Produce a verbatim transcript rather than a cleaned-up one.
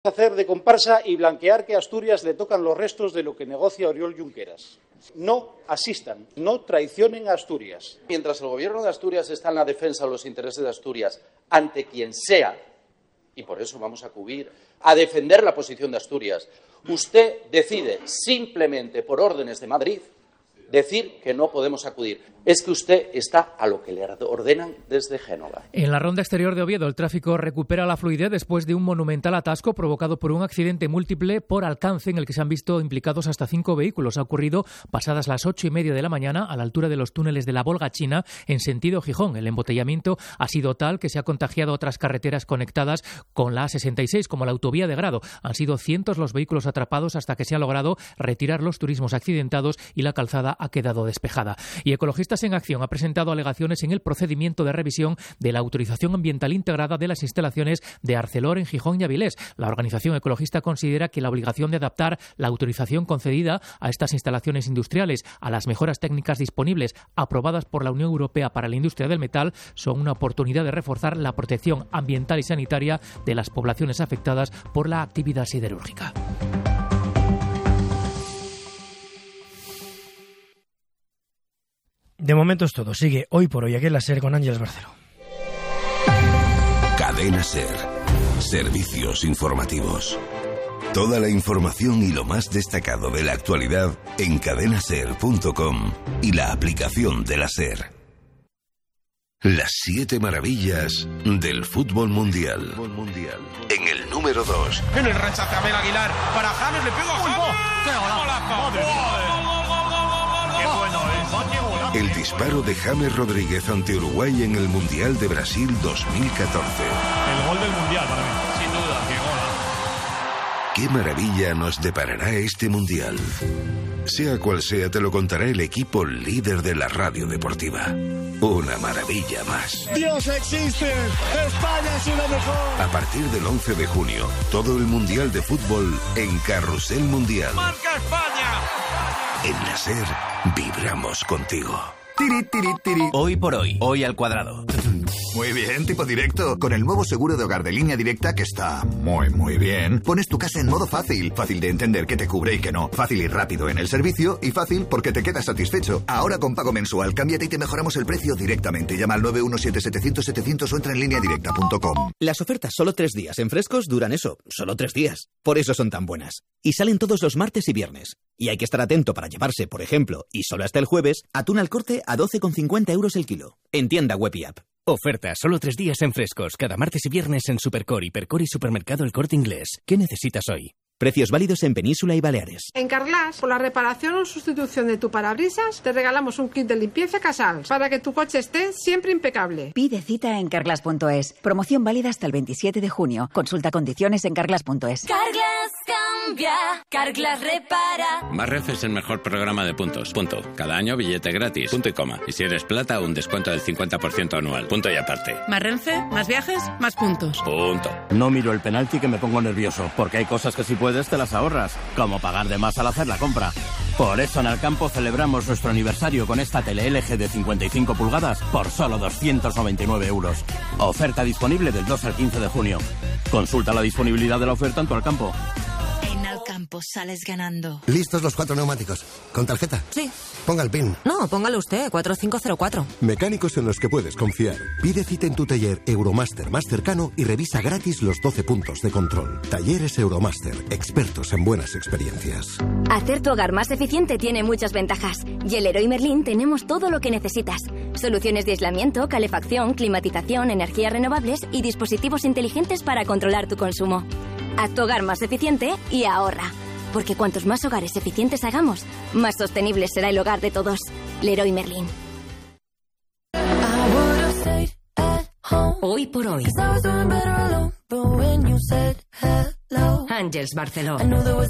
hacer de comparsa y blanquear que a Asturias le tocan los restos de lo que negocia Oriol Junqueras. No asistan, no traicionen a Asturias. Mientras el Gobierno de Asturias está en la defensa de los intereses de Asturias ante quien sea, y por eso vamos a acudir a defender la posición de Asturias, usted decide simplemente por órdenes de Madrid decir que no podemos acudir. Es que usted está a lo que le ordenan desde Génova. En la ronda exterior de Oviedo, el tráfico recupera la fluidez después de un monumental atasco provocado por un accidente múltiple por alcance en el que se han visto implicados hasta cinco vehículos. Ha ocurrido pasadas las ocho y media de la mañana a la altura de los túneles de la Volga China en sentido Gijón. El embotellamiento ha sido tal que se ha contagiado otras carreteras conectadas con la A sesenta y seis, como la autovía de Grado. Han sido cientos los vehículos atrapados hasta que se ha logrado retirar los turismos accidentados y la calzada ha quedado despejada. Y Ecologistas en Acción ha presentado alegaciones en el procedimiento de revisión de la autorización ambiental integrada de las instalaciones de Arcelor en Gijón y Avilés. La organización ecologista considera que la obligación de adaptar la autorización concedida a estas instalaciones industriales a las mejoras técnicas disponibles aprobadas por la Unión Europea para la industria del metal son una oportunidad de reforzar la protección ambiental y sanitaria de las poblaciones afectadas por la actividad siderúrgica. De momento es todo. Sigue Hoy por Hoy aquí en la SER con Ángeles Barceló. Cadena SER. Servicios informativos. Toda la información y lo más destacado de la actualidad en cadena ser punto com y la aplicación de la SER. Las siete maravillas del fútbol mundial. En el número dos. En el rechace Abel Aguilar para James, le pegó a James. ¡Qué golazo! ¡Qué bueno es! ¡Qué golazo! El disparo de James Rodríguez ante Uruguay en el Mundial de Brasil dos mil catorce. El gol del Mundial para mí. Sin duda, qué gol. ¿Qué maravilla nos deparará este Mundial? Sea cual sea, te lo contará el equipo líder de la radio deportiva. Una maravilla más. ¡Dios existe! ¡España es una mejor! A partir del once de junio, todo el Mundial de Fútbol en Carrusel Mundial. ¡Marca España! En la SER, vibramos contigo. Tiri, tiri, tiri. Hoy por hoy, hoy al cuadrado. Muy bien, tipo directo. Con el nuevo seguro de hogar de Línea Directa, que está muy, muy bien, pones tu casa en modo fácil. Fácil de entender qué te cubre y qué no. Fácil y rápido en el servicio y fácil porque te quedas satisfecho. Ahora con pago mensual, cámbiate y te mejoramos el precio directamente. Llama al nueve uno siete siete cero cero siete cero cero o entra en línea directa punto com. Las ofertas solo tres días en Frescos duran eso, solo tres días. Por eso son tan buenas. Y salen todos los martes y viernes. Y hay que estar atento para llevarse, por ejemplo, y solo hasta el jueves, atún al corte a doce con cincuenta euros el kilo. En tienda web y app. Oferta solo tres días en Frescos, cada martes y viernes en Supercor, Hipercor y Supermercado El Corte Inglés. ¿Qué necesitas hoy? Precios válidos en Península y Baleares. En Carglass, por la reparación o sustitución de tu parabrisas, te regalamos un kit de limpieza Casals para que tu coche esté siempre impecable. Pide cita en carglass punto es. Promoción válida hasta el veintisiete de junio. Consulta condiciones en carglass punto es. Carglass cambia, Carglass repara. Más Renfe es el mejor programa de puntos. Punto. Cada año billete gratis. Punto y coma. Y si eres plata, un descuento del cincuenta por ciento anual. Punto y aparte. Más Renfe, más viajes, más puntos. Punto. No miro el penalti que me pongo nervioso, porque hay cosas que si puedes te las ahorras, como pagar de más al hacer la compra. Por eso en Alcampo celebramos nuestro aniversario con esta tele L G de cincuenta y cinco pulgadas por solo doscientos noventa y nueve euros. Oferta disponible del dos al quince de junio. Consulta la disponibilidad de la oferta en tu Alcampo. En Alcampo sales ganando. ¿Listos los cuatro neumáticos? ¿Con tarjeta? Sí. Ponga el PIN. No, póngalo usted, cuatro cinco cero cuatro. Mecánicos en los que puedes confiar. Pide cita en tu taller Euromaster más cercano y revisa gratis los doce puntos de control. Talleres Euromaster, expertos en buenas experiencias. Hacer tu hogar más eficiente tiene muchas ventajas. Y en Leroy Merlin tenemos todo lo que necesitas. Soluciones de aislamiento, calefacción, climatización, energías renovables y dispositivos inteligentes para controlar tu consumo. Haz tu hogar más eficiente y ahorra. Porque cuantos más hogares eficientes hagamos, más sostenible será el hogar de todos. Leroy Merlin. Hoy por hoy. Ángeles Barceló.